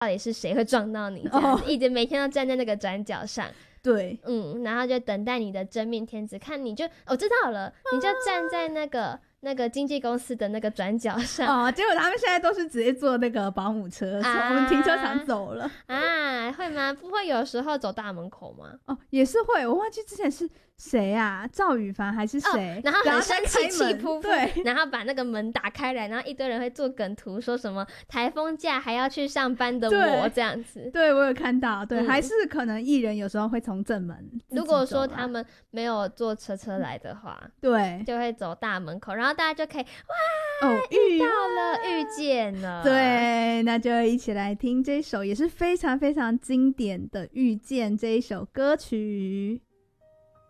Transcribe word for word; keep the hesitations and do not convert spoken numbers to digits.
到底是谁会撞到你这样子、哦、一直每天都站在那个转角上， 对， 嗯，然后就等待你的真命天子，看你就我、哦、知道了，你就站在那个那个经纪公司的那个转角上哦，结果他们现在都是直接坐那个保姆车从、啊、我们停车场走了啊，会吗？不会有时候走大门口吗？ 哦，也是会，我忘记之前是谁啊，赵羽凡还是谁、 哦、然后很生气气扑扑， 对， 然后把那个门打开来，然后一堆人会做梗图说什么台风假还要去上班的我这样子， 对，我有看到，对、嗯、还是可能艺人有时候会从正门， 如果说他们没有坐车车来的话， 对， 就会走大门口，然后大家就可以哇、哦、遇到了遇见了， 对，那就一起来听这首也是非常非常经典的遇见这一首歌曲。